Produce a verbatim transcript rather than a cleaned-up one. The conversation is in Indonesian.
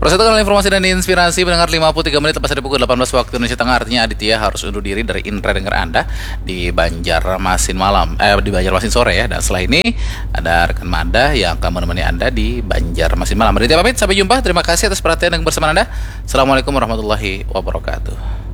Persatukan informasi dan inspirasi mendengar lima puluh tiga menit lepas dari pukul delapan belas waktu Indonesia Tengah. Artinya Aditya harus undur diri dari Indra dengar Anda di Banjarmasin malam Eh di Banjarmasin sore ya. Dan setelah ini ada rekan Mada yang akan menemani Anda di Banjarmasin malam. Aditya pamit, sampai jumpa. Terima kasih atas perhatian dan kebersamaan Anda. Assalamualaikum warahmatullahi wabarakatuh.